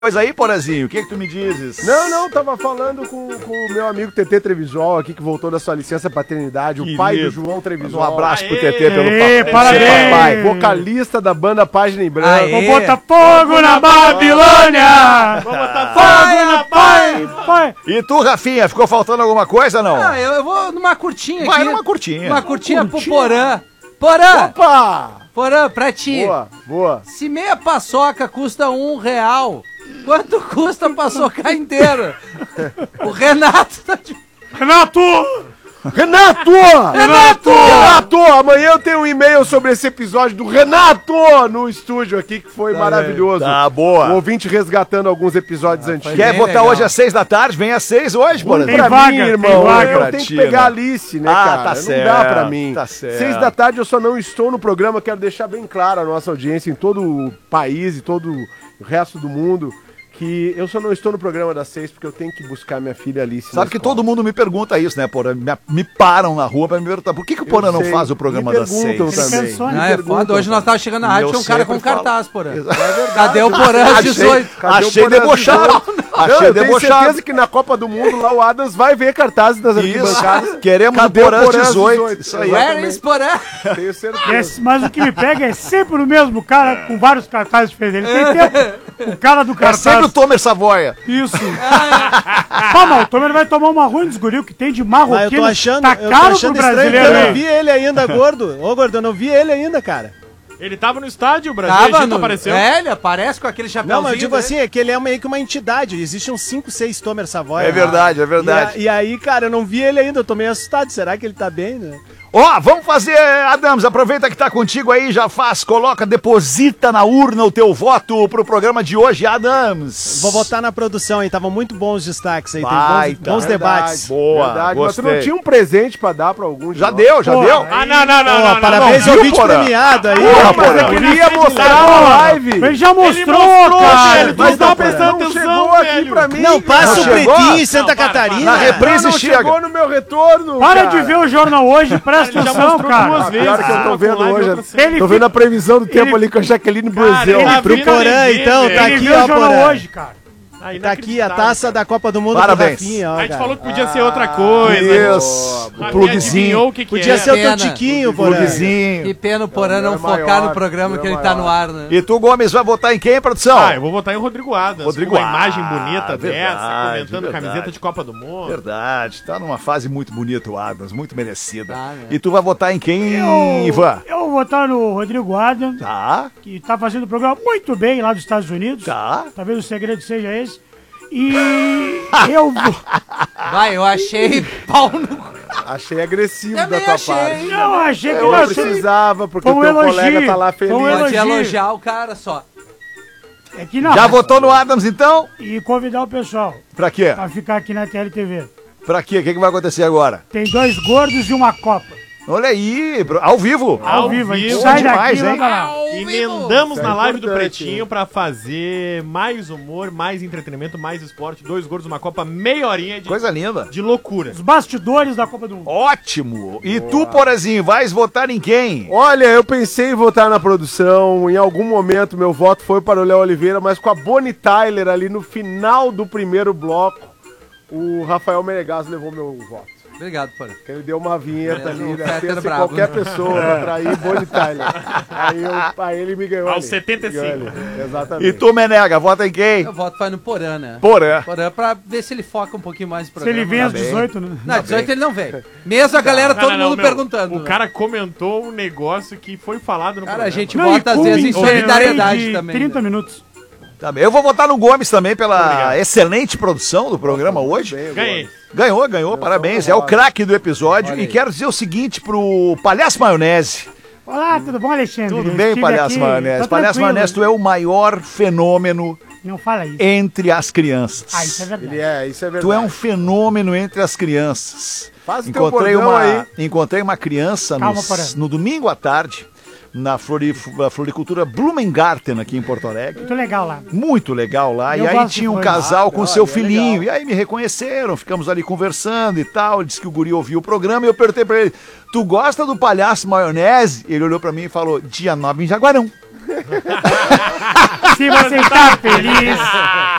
Coisa aí, Porazinho, o que tu me dizes? Não, tava falando com o meu amigo TT Trevisol aqui, que voltou da sua licença paternidade, o pai do João Trevisol. Um abraço pro TT pelo papai. Parabéns! Vocalista da banda Página em Branco. Vou botar fogo na Babilônia! Vou botar fogo na pai! E tu, Rafinha, ficou faltando alguma coisa, não? Ah, eu vou numa curtinha aqui. Vai numa curtinha. Uma curtinha pro Porã. Porã! Opa! Porã, pra ti. Boa. Se meia paçoca custa R$1, quanto custa a paçoca inteira? O Renato tá de... Renato! Amanhã eu tenho um e-mail sobre esse episódio do Renato no estúdio aqui, que foi maravilhoso. Tá, boa. O ouvinte resgatando alguns episódios antigos. Quer bem votar legal. hoje às 6 da tarde? Vem às 6 hoje, Porazinho. Pra vaga, mim, tem irmão, vaga. eu tenho que pegar a Alice, né, cara? tá Não certo, dá pra mim. tá certo. 6 da tarde eu só não estou no programa, quero deixar bem claro a nossa audiência em todo o país e todo o resto do mundo, que eu só não estou no programa das 6 porque eu tenho que buscar minha filha Alice. Sabe que todo mundo me pergunta isso, né, Porã? Me param na rua pra me perguntar por que o Porã não sei. faz o programa Me das perguntam 6? também. Não, é foda. Hoje nós tava chegando na rádio, Eu tinha um cara com sempre falo. cartaz, Porã. É verdade. Cadê o Porã às 18? Achei debochado. Não, Achei eu tenho debochado. certeza que na Copa do Mundo lá o Adams vai ver cartazes das arquibancadas. Queremos o Cadê o Porã Porã às 18. Isso aí. Where is Porã? Tenho certeza. Mas o que me pega é sempre o mesmo cara com vários cartazes diferentes. Ele tem tempo. O cara do É cartaz. sempre o Tomer Savoia. Isso. Pô, mas o Tomer vai tomar uma ruim dos guri, que tem de marroquino. Mas eu tô achando, tá caro pro estranho, brasileiro. porque eu não hein? vi ele ainda, gordo. Ô, gordo, eu não vi ele ainda, cara. Ele tava no estádio, o Brasil Tava Egito no... apareceu. É, ele aparece com aquele chapéuzinho. Não, mas eu digo dele. assim, é que ele é meio que uma entidade. Existem uns 5, 6 Tomer Savoia. É verdade, é verdade. E aí, cara, eu não vi ele ainda, eu tô meio assustado. Será que ele tá bem, né? Ó, vamos fazer, Adams, aproveita que tá contigo aí, já faz, coloca, deposita na urna o teu voto pro programa de hoje, Adams. Vou votar na produção aí, estavam muito bons os destaques aí, Vai, tem bons debates. Boa, Verdade, mas tu gostei. não tinha um presente pra dar pra algum de Já nós? deu, já Pô, deu. Ah, não. Parabéns não, ao viu, vídeo Porã? premiado aí. Porra, Mas Porã. eu queria mostrar na live. Ele já mostrou, mostrou, cara. velho. Tu Mas não tava não, prestando não atenção, chegou aqui velho. pra mim. Não, passa Não o chegou? pretinho em Santa Não, para. Catarina. Na reprise Não chega. chegou no meu retorno, Para cara. de ver o jornal hoje, presta Ele já atenção, mostrou cara. duas vezes. Pior que eu tô com vendo live hoje. outra semana. Ele Tô vendo a previsão do tempo ele- ali com a Jaqueline Cara, Brasil. ele Pro Vina Porã, ninguém, então, velho. tá Ele aqui, viu o ó, jornal Porã. hoje, cara. Ah, Tá aqui a inacreditável, taça cara. da Copa do Mundo Parabéns. do Rafinha, ó, A gente cara. falou que podia ser outra coisa. Isso, Rafinha o plugzinho. adivinhou o que Podia é. ser o teu Pena. tiquinho, Porã. Plugzinho. Que pena o Porã não é focar maior, no programa é que ele tá maior. no ar, né? E tu, Gomes, vai votar em quem, produção? Ah, eu vou votar em Rodrigo Adams. Rodrigo com uma imagem Adams, bonita verdade, dessa, comentando verdade. camiseta de Copa do Mundo. Verdade, tá numa fase muito bonita o Adams, muito merecida. Tá, né? E tu vai votar em quem, Ivan? Eu vou votar no Rodrigo Adams, Tá, que tá fazendo o programa muito bem lá dos Estados Unidos. tá. Talvez o segredo seja esse. E eu vou... Vai, eu achei pau no... Achei agressivo Também da tua achei. parte. Não, achei que Eu não. precisava, porque Foi um o teu elogio, colega tá lá foi um feliz. Pode elogio. elogiar o cara só. É que não. Já votou no Adams, então? E convidar o pessoal Pra quê? pra ficar aqui na TLTV. Pra quê? O que vai acontecer agora? Tem 2 gordos e uma Copa. Olha aí, ao vivo. Ao vivo, a gente vivo. sai Demais, daqui e vai hein? pra lá. Emendamos Isso na é live do importante, Pretinho pra fazer mais humor, mais entretenimento, mais esporte. 2 gordos, uma Copa, meia horinha de, Coisa linda. de loucura. Os bastidores da Copa do Mundo. Ótimo. E tu, Porazinho, vais votar em quem? Olha, eu pensei em votar na produção, em algum momento meu voto foi para o Léo Oliveira, mas com a Bonnie Tyler ali no final do primeiro bloco, o Rafael Menegas levou meu voto. Obrigado, Porã. Ele deu uma vinheta Mas ali, o né? Fetter Pensa em brabo. qualquer pessoa pra ir Bonnie Tyler. Aí ele me ganhou Aos ali. 75. Ganhou ali, exatamente. E tu, Menega, vota em quem? Eu voto vai no Porã, né? Porã. Porã pra ver se ele foca um pouquinho mais no Se programa. ele vem às bem. 18, né? Não, 18 ele não vem. Mesmo a galera, todo mundo meu, perguntando. O né? cara comentou um negócio que foi falado no Cara, a gente Não, vota e às com vezes em um delay solidariedade de também. 30 né? minutos. Tá bem. Eu vou votar no Gomes também pela Obrigado. excelente produção do programa hoje. Bem, Ganhei. Ganhou, parabéns. É o craque do episódio. Olha E aí. quero dizer o seguinte pro Palhaço Maionese. Olá, tudo bom, Alexandre? Tudo Eu bem, estive Palhaço aqui, Maionese? tô Palhaço tranquilo. Maionese, tu é o maior fenômeno Não fala isso. entre as crianças. Ah, isso é verdade. Isso é verdade. Tu é um fenômeno entre as crianças. Faz o teu bordão aí. Encontrei uma criança Calma, Porã. no domingo à tarde, na floricultura Blumengarten, aqui em Porto Alegre. Muito legal lá. Muito legal lá. Eu E aí gosto de tinha um flores. casal com legal, seu é filhinho. legal. E aí me reconheceram, ficamos ali conversando e tal. Ele disse que o guri ouviu o programa e eu perguntei pra ele: tu gosta do Palhaço Maionese? Ele olhou pra mim e falou: dia 9 em Jaguarão. Se você tá feliz,